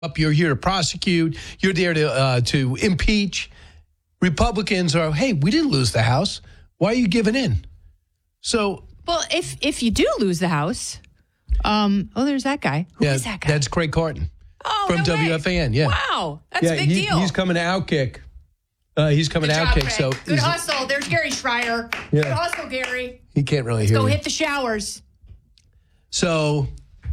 You're here to prosecute. You're there to impeach. Republicans are, hey, we didn't lose the House. Why are you giving in? So, well, if you do lose the House, there's that guy. Who is that guy? That's Craig Carton from no WFAN. Way. Yeah, wow, that's a big deal. He's coming to Outkick. He's coming to Outkick. So good hustle. There's Gary Schreier. Yeah. Good hustle, Gary. He can't really hear. Go you. hit the showers. So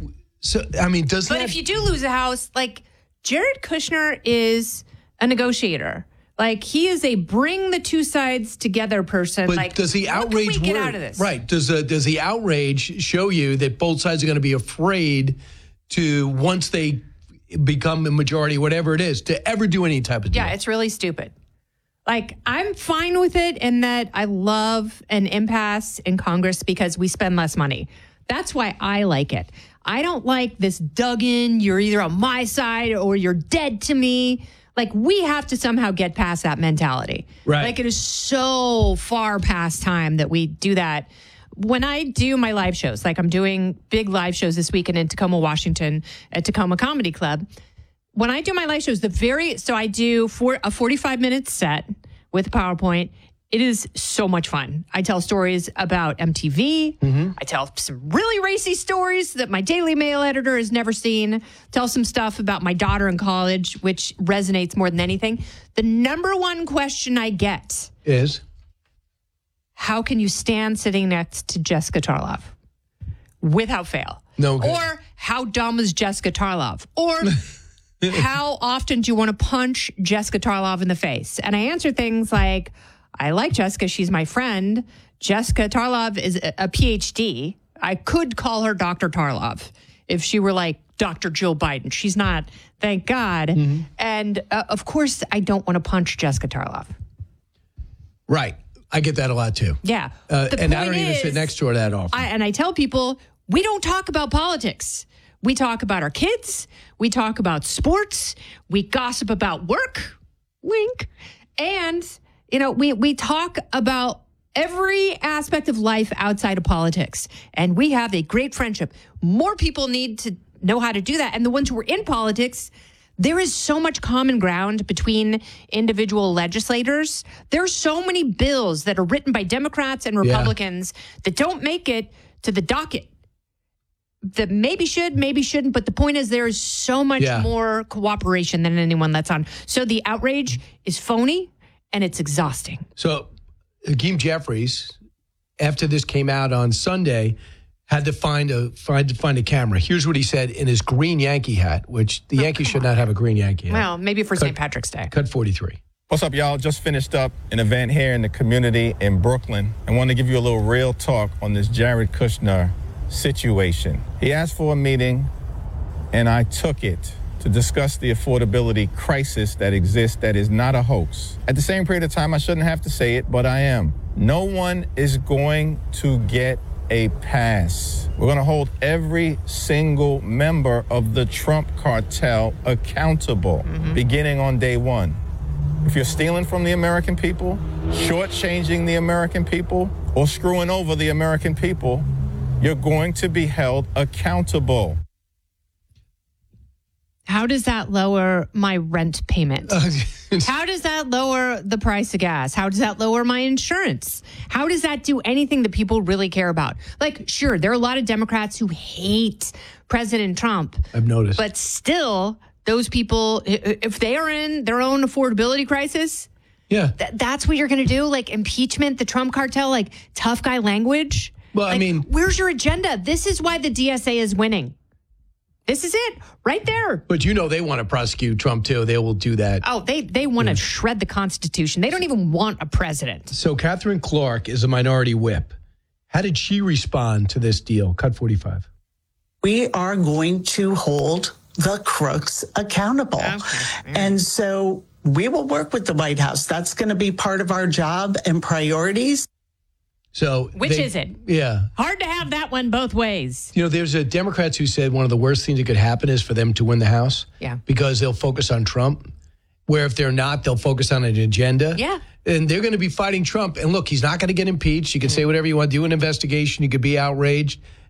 I mean, But if you do lose the House, like Jared Kushner is a negotiator. Like he is a bring the two sides together person. But like, does the outrage what can we get out of this? Right? Does the outrage show you that both sides are going to be afraid to, once they become a majority, whatever it is, to ever do any type of deal? Yeah, it's really stupid. Like, I'm fine with it in that I love an impasse in Congress because we spend less money. That's why I like it. I don't like this dug in, you're either on my side or you're dead to me. Like, we have to somehow get past that mentality. Right. Like, it is so far past time that we do that. When I do my live shows, like I'm doing big live shows this weekend in Tacoma, Washington at Tacoma Comedy Club. When I do my live shows, so I do a 45-minute set with a PowerPoint. It is so much fun. I tell stories about MTV. Mm-hmm. I tell some really racy stories that my Daily Mail editor has never seen. Tell some stuff about my daughter in college, which resonates more than anything. The number one question I get is, how can you stand sitting next to Jessica Tarlov? Without fail. No good. Or how dumb is Jessica Tarlov? Or how often do you want to punch Jessica Tarlov in the face? And I answer things like, I like Jessica. She's my friend. Jessica Tarlov is a PhD. I could call her Dr. Tarlov if she were like Dr. Jill Biden. She's not, thank God. Mm-hmm. And of course, I don't want to punch Jessica Tarlov. Right. I get that a lot too. Yeah. And I don't even sit next to her that often. I tell people, we don't talk about politics. We talk about our kids. We talk about sports. We gossip about work. Wink. And, we talk about every aspect of life outside of politics. And we have a great friendship. More people need to know how to do that. And the ones who are in politics, there is so much common ground between individual legislators. There's so many bills that are written by Democrats and Republicans that don't make it to the docket. That maybe should, maybe shouldn't. But the point is there is so much more cooperation than anyone lets on. So the outrage is phony and it's exhausting. So Hakeem Jeffries, after this came out on Sunday, had to find a camera. Here's what he said in his green Yankee hat, which the Yankees should not have a green Yankee hat. Well, maybe for St. Patrick's Day. Cut 43. What's up, y'all? Just finished up an event here in the community in Brooklyn. I want to give you a little real talk on this Jared Kushner situation. He asked for a meeting, and I took it to discuss the affordability crisis that exists that is not a hoax. At the same period of time, I shouldn't have to say it, but I am. No one is going to get a pass. We're going to hold every single member of the Trump cartel accountable, beginning on day one. If you're stealing from the American people, shortchanging the American people, or screwing over the American people, you're going to be held accountable. How does that lower my rent payment? How does that lower the price of gas? How does that lower my insurance? How does that do anything that people really care about? Like, sure, there are a lot of Democrats who hate President Trump. I've noticed. But still, those people, if they are in their own affordability crisis, that's what you're going to do? Like impeachment, the Trump cartel, like tough guy language? Well, like, I mean, where's your agenda? This is why the DSA is winning. This is it, right there. But they want to prosecute Trump, too. They will do that. Oh, they want to shred the Constitution. They don't even want a president. So Catherine Clark is a minority whip. How did she respond to this deal? Cut 45. We are going to hold the crooks accountable. Okay. And so we will work with the White House. That's going to be part of our job and priorities. So which is it? Yeah. Hard to have that one both ways. There's a Democrats who said one of the worst things that could happen is for them to win the House. Yeah. Because they'll focus on Trump. Where if they're not, they'll focus on an agenda. Yeah. And they're going to be fighting Trump. And look, he's not going to get impeached. You can say whatever you want, do an investigation. You could be outraged.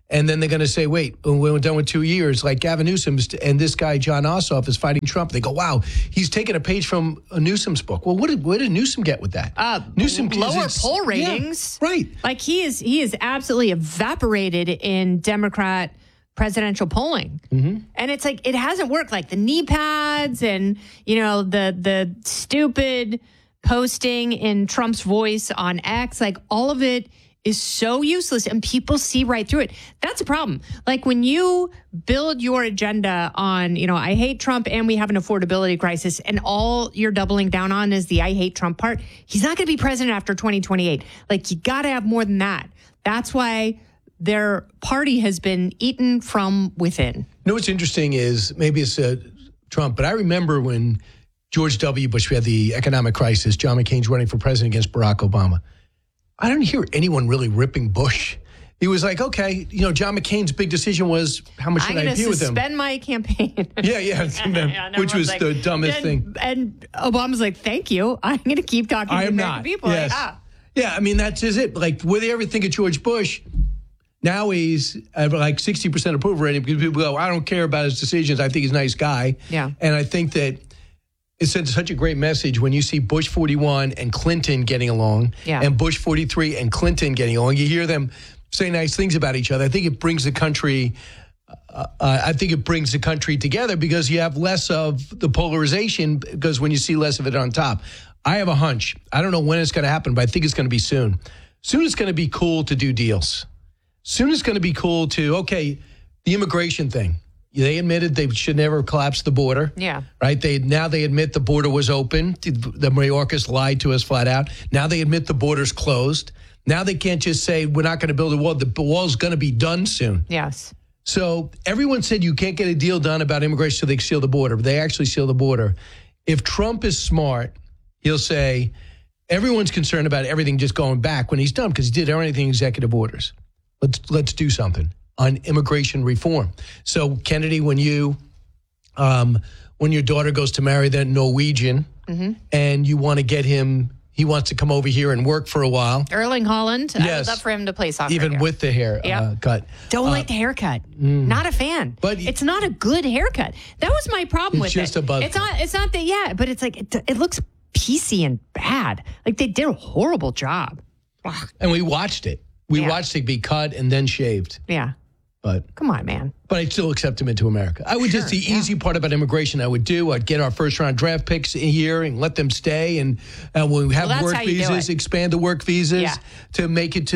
And then they're going to say, wait, we're done with 2 years. Like Gavin Newsom and this guy, John Ossoff, is fighting Trump. They go, wow, he's taking a page from Newsom's book. Well, what did Newsom get with that? Newsom lower poll ratings. Yeah, right. Like he is absolutely evaporated in Democrat presidential polling. Mm-hmm. And it's like, it hasn't worked. Like the knee pads and, the stupid posting in Trump's voice on X, like all of it is so useless and people see right through it. That's a problem. Like when you build your agenda on, I hate Trump and we have an affordability crisis and all you're doubling down on is the I hate Trump part, he's not going to be president after 2028. Like you got to have more than that. That's why their party has been eaten from within. What's interesting is maybe it's Trump, but I remember when George W. Bush, we had the economic crisis, John McCain's running for president against Barack Obama. I don't hear anyone really ripping Bush. He was like, okay, John McCain's big decision was how much should I deal with him? I'm going to suspend my campaign. Yeah, which was the dumbest thing. And Obama's like, thank you. I'm going to keep talking to American people. Yes. Yeah, I mean, that's it. Like, what do they ever think of George Bush? Now he's at like 60% approval rating because people go, I don't care about his decisions. I think he's a nice guy. Yeah. And I think that it sends such a great message when you see Bush 41 and Clinton getting along and Bush 43 and Clinton getting along. You hear them say nice things about each other. I think it brings the country together because you have less of the polarization because when you see less of it on top. I have a hunch. I don't know when it's going to happen, but I think it's going to be soon. Soon it's going to be cool to do deals. Soon it's going to be cool to, the immigration thing. They admitted they should never collapse the border. Yeah. Right? Now they admit the border was open. The Mayorkas lied to us flat out. Now they admit the border's closed. Now they can't just say we're not going to build a wall. The wall's going to be done soon. Yes. So everyone said you can't get a deal done about immigration so they seal the border. But they actually seal the border. If Trump is smart, he'll say everyone's concerned about everything just going back when he's done because he did everything executive orders. Let's do something on immigration reform. So Kennedy, when your daughter goes to marry that Norwegian and you want to get him, he wants to come over here and work for a while. Erling Haaland, yes. I would love for him to play soccer even here. with the hair cut. Don't like the haircut. Not a fan. But it's not a good haircut. That was my problem with it. It's just a buzz. It's not that, but it's like it looks piecey and bad. Like they did a horrible job. And we watched it. We watched it be cut and then shaved. Yeah. But come on, man. But I'd still accept him into America. I would the easy part about immigration I'd get our first round draft picks here and let them stay. And when we have work visas, expand the work visas to make it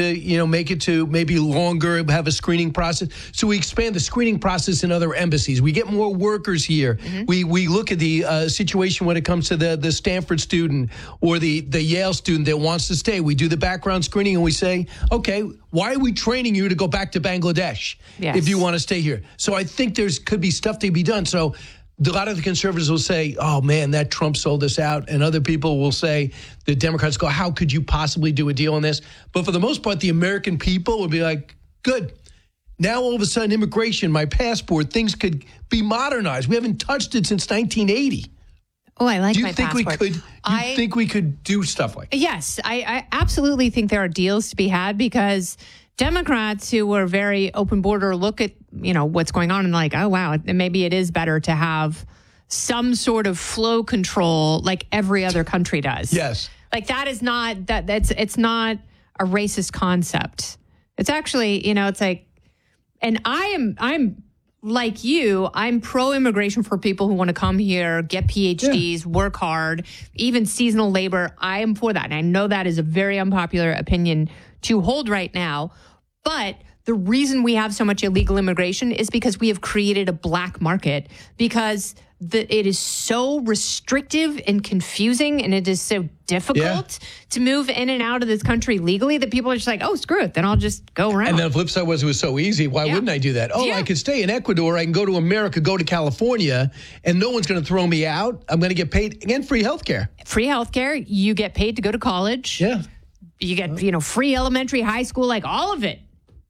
to maybe longer, have a screening process. So we expand the screening process in other embassies. We get more workers here. Mm-hmm. We look at the situation when it comes to the Stanford student or the Yale student that wants to stay. We do the background screening and we say, okay, why are we training you to go back to Bangladesh if you want to stay here? So I think could be stuff to be done. So a lot of the conservatives will say, oh, man, that Trump sold us out. And other people will say, the Democrats go, how could you possibly do a deal on this? But for the most part, the American people will be like, good. Now, all of a sudden, immigration, my passport, things could be modernized. We haven't touched it since 1980. Oh, I like my passport. Do you think we could do stuff like that? Yes, I absolutely think there are deals to be had because Democrats who were very open border look at, what's going on and like, oh, wow, maybe it is better to have some sort of flow control like every other country does. Yes. Like that is not, it's not a racist concept. It's actually, it's like, and I'm like you, I'm pro-immigration for people who want to come here, get PhDs, work hard, even seasonal labor. I am for that. And I know that is a very unpopular opinion to hold right now. But the reason we have so much illegal immigration is because we have created a black market because it is so restrictive and confusing and it is so difficult to move in and out of this country legally that people are just like, oh, screw it. Then I'll just go around. And then the flip side was it was so easy. Why wouldn't I do that? Oh, I could stay in Ecuador. I can go to America, go to California, and no one's going to throw me out. I'm going to get paid. Again, free healthcare. Free healthcare. You get paid to go to college. Yeah. You get, free elementary, high school, like all of it.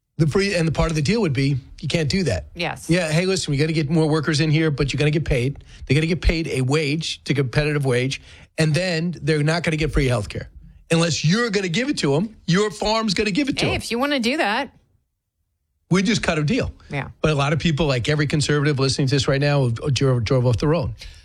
The part of the deal would be you can't do that. Yes. Yeah. Hey, listen, we got to get more workers in here, but you're going to get paid. They're going to get paid a wage, to competitive wage, and then they're not going to get free health care unless you're going to give it to them. Your farm's going to give it to them. If you want to do that. We just cut a deal. Yeah. But a lot of people, like every conservative listening to this right now, drove off the road.